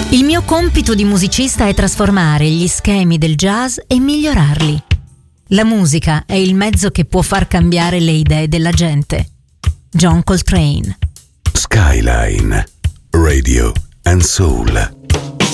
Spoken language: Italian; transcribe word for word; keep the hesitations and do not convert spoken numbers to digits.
Il mio compito di musicista è trasformare gli schemi del jazz e migliorarli. La musica è il mezzo che può far cambiare le idee della gente. John Coltrane. Skyline Radio and Soul.